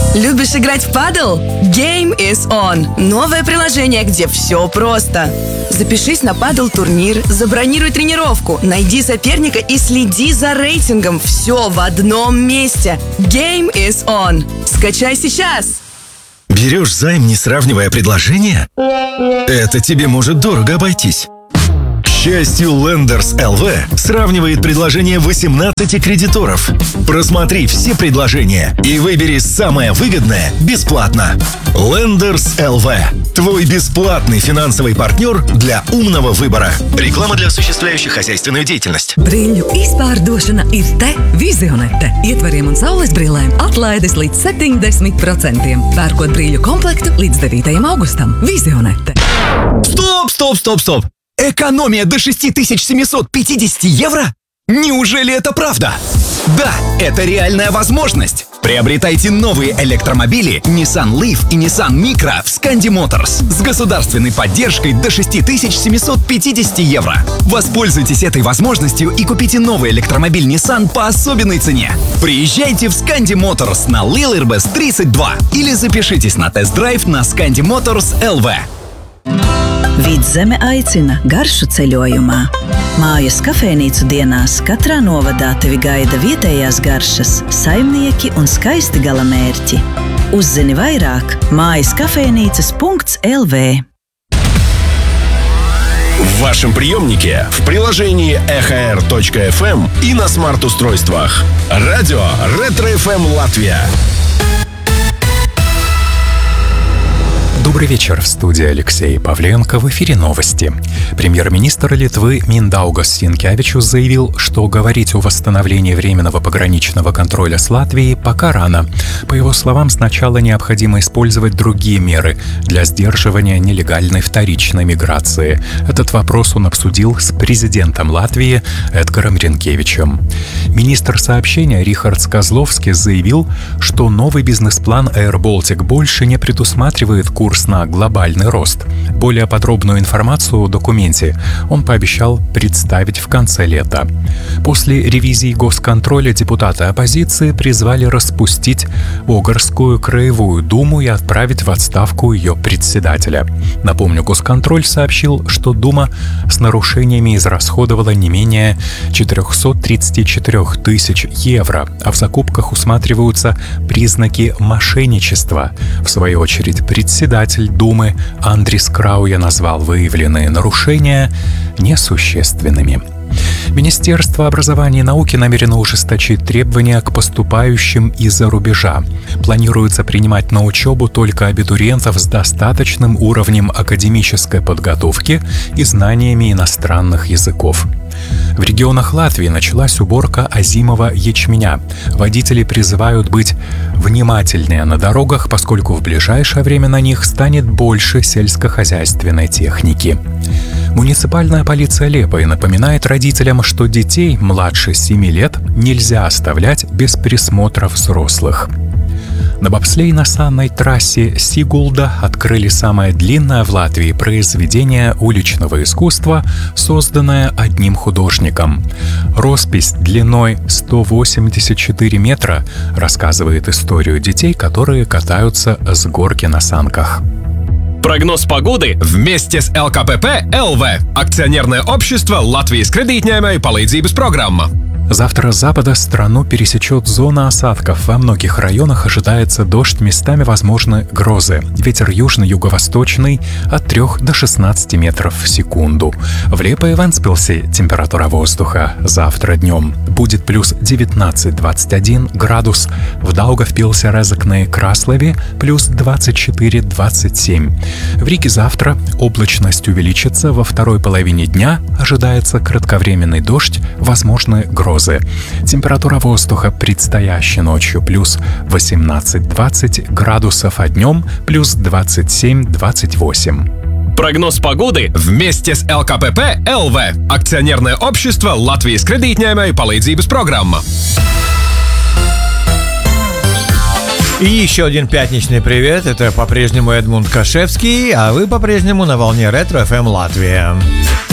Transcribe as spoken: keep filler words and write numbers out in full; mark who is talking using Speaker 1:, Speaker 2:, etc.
Speaker 1: Любишь играть в падл? Game is on. Новое приложение, где все просто. Запишись на падл-турнир, забронируй тренировку, найди соперника и следи за рейтингом. Все в одном месте. Game is on. Скачай сейчас.
Speaker 2: Берешь займ, не сравнивая предложения? Это тебе может дорого обойтись. К счастью, Lenders эл ви сравнивает предложения восемнадцати кредиторов. Просмотри все предложения и выбери самое выгодное бесплатно. Lenders эл ви – твой бесплатный финансовый партнер для умного выбора. Реклама для осуществляющих хозяйственную деятельность.
Speaker 3: Brīļu izpārdošana ir te Vizionete. Ietvariem un saules brīlēm atlaides līdz septiņdesmit procentiem. Pērkot brīļu komplektu līdz devītajam augustam. Vizionete.
Speaker 4: Стоп, стоп, стоп, стоп! Экономия до шесть тысяч семьсот пятьдесят евро? Неужели это правда? Да, это реальная возможность. Приобретайте новые электромобили Nissan Leaf и Nissan Micra в Scandi Motors с государственной поддержкой до шесть тысяч семьсот пятьдесят евро. Воспользуйтесь этой возможностью и купите новый электромобиль Nissan по особенной цене. Приезжайте в Scandi Motors на Лилербес тридцать два или запишитесь на тест-драйв на Scandi Motors эл ви.
Speaker 5: Vidzeme aicina garšu ceļojumā. Mājas kafejnīcu dienās katrā novadā tevi gaida vietējās garšas, saimnieki un skaisti galamērķi. Uzzini vairāk mājas kafejnīcas punkts эл ви.
Speaker 6: В вашем приемнике, в приложении эх эр точка эф эм и на смарт-устройствах. Радио Ретро эф эм Латвия.
Speaker 7: Добрый вечер, в студии Алексей Павленко. В эфире новости. Премьер-министр Литвы Миндаугас Синкевичус заявил, что говорить о восстановлении временного пограничного контроля с Латвией пока рано. По его словам, сначала необходимо использовать другие меры для сдерживания нелегальной вторичной миграции. Этот вопрос он обсудил с президентом Латвии Эдгаром Ринкевичем. Министр сообщения Рихардс Козловский заявил, что новый бизнес-план Air Baltic больше не предусматривает курс на глобальный рост. Более подробную информацию о документе он пообещал представить в конце лета. После ревизии госконтроля депутаты оппозиции призвали распустить Огрскую краевую думу и отправить в отставку ее председателя. Напомню, госконтроль сообщил, что дума с нарушениями израсходовала не менее четыреста тридцать четыре тысяч евро, а в закупках усматриваются признаки мошенничества. В свою очередь, председатель Думы Андрис Крауя назвал выявленные нарушения несущественными. Министерство образования и науки намерено ужесточить требования к поступающим из-за рубежа. Планируется принимать на учебу только абитуриентов с достаточным уровнем академической подготовки и знаниями иностранных языков. В регионах Латвии началась уборка озимого ячменя. Водители призывают быть внимательнее на дорогах, поскольку в ближайшее время на них станет больше сельскохозяйственной техники. Муниципальная полиция Лепой напоминает родителям, что детей младше семи лет нельзя оставлять без присмотра взрослых. На бобслейно-санной трассе Сигулда открыли самое длинное в Латвии произведение уличного искусства, созданное одним художником. Роспись длиной сто восемьдесят четыре метра рассказывает историю детей, которые катаются с горки на санках.
Speaker 6: Прогноз погоды вместе с эл ка пэ пэ эл ви. Акционерное общество Латвijas кредитņēmēju palīdzības программа.
Speaker 7: Завтра с запада страну пересечет зона осадков. Во многих районах ожидается дождь, местами возможны грозы. Ветер южно-юго-восточный от трёх до шестнадцати метров в секунду. В Лепе и Вентспилсе температура воздуха завтра днем будет плюс девятнадцать - двадцать один градус. В Даугавпилсе, Резекне и Краслове плюс двадцать четыре - двадцать семь. В Риге завтра облачность увеличится. Во второй половине дня ожидается кратковременный дождь, возможны грозы. Температура воздуха предстоящей ночью плюс восемнадцать - двадцать градусов, а днем плюс двадцать семь - двадцать восемь.
Speaker 6: Прогноз погоды вместе с эл ка пэ пэ эл ви. Акционерное общество Латвijas кредитņēmēju palīdzības программа.
Speaker 8: И еще один пятничный привет. Это по-прежнему Эдмунд Кашевский, а вы по-прежнему на волне Ретро эф эм Латвия.